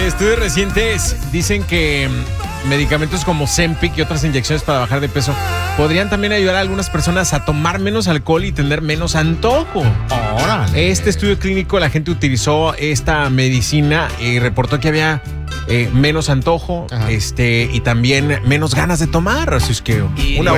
estudios recientes dicen que medicamentos como Ozempic y otras inyecciones para bajar de peso podrían también ayudar a algunas personas a tomar menos alcohol y tener menos antojo. ¡Órale! Este estudio clínico, la gente utilizó esta medicina y reportó que había menos antojo y también menos ganas de tomar. Así es que Y una